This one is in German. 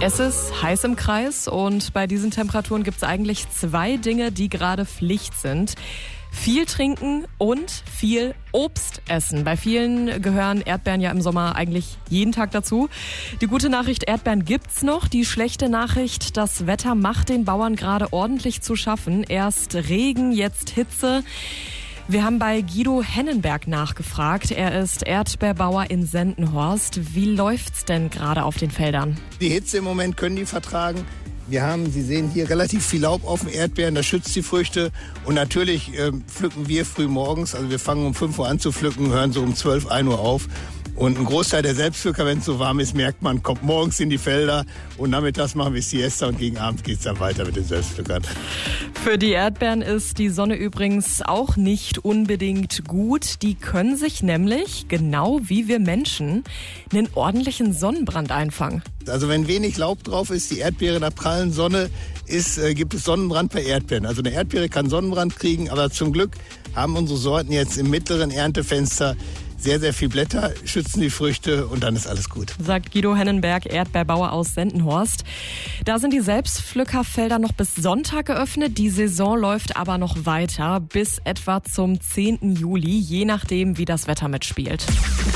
Es ist heiß im Kreis und bei diesen Temperaturen gibt es eigentlich 2 Dinge, die gerade Pflicht sind. Viel trinken und viel Obst essen. Bei vielen gehören Erdbeeren ja im Sommer eigentlich jeden Tag dazu. Die gute Nachricht, Erdbeeren gibt's noch. Die schlechte Nachricht, das Wetter macht den Bauern gerade ordentlich zu schaffen. Erst Regen, jetzt Hitze. Wir haben bei Guido Hennenberg nachgefragt. Er ist Erdbeerbauer in Sendenhorst. Wie läuft's denn gerade auf den Feldern? Die Hitze im Moment können die vertragen. Sie sehen hier relativ viel Laub auf den Erdbeeren, das schützt die Früchte. Und natürlich pflücken wir früh morgens, also wir fangen um 5 Uhr an zu pflücken, hören so um 12, 1 Uhr auf. Und ein Großteil der Selbstpflücker, wenn es so warm ist, merkt man, kommt morgens in die Felder und nachmittags machen wir Siesta und gegen Abend geht es dann weiter mit den Selbstpflückern. Für die Erdbeeren ist die Sonne übrigens auch nicht unbedingt gut. Die können sich nämlich, genau wie wir Menschen, einen ordentlichen Sonnenbrand einfangen. Also wenn wenig Laub drauf ist, die Erdbeere in der prallen Sonne ist, gibt es Sonnenbrand bei Erdbeeren. Also eine Erdbeere kann Sonnenbrand kriegen, aber zum Glück haben unsere Sorten jetzt im mittleren Erntefenster sehr, sehr viel Blätter, schützen die Früchte und dann ist alles gut. Sagt Guido Hennenberg, Erdbeerbauer aus Sendenhorst. Da sind die Selbstpflückerfelder noch bis Sonntag geöffnet. Die Saison läuft aber noch weiter bis etwa zum 10. Juli, je nachdem, wie das Wetter mitspielt.